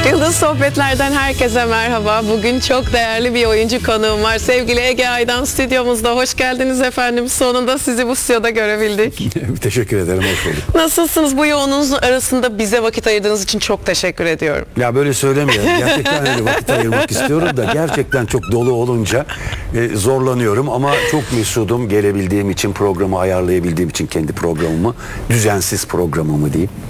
Yıldız Sohbetler'den herkese merhaba. Bugün çok değerli bir oyuncu konuğum var. Sevgili Ege Aydan stüdyomuzda. Hoş geldiniz efendim. Sonunda sizi bu stüdyoda görebildik. Teşekkür ederim, hoş bulduk. Nasılsınız? Bu yoğunluğunuzun arasında bize vakit ayırdığınız için çok teşekkür ediyorum. Ya böyle söylemeyelim. Gerçekten öyle vakit ayırmak istiyorum da gerçekten çok dolu olunca zorlanıyorum. Ama çok mesudum gelebildiğim için, programı ayarlayabildiğim için, kendi programımı, düzensiz programımı diyeyim.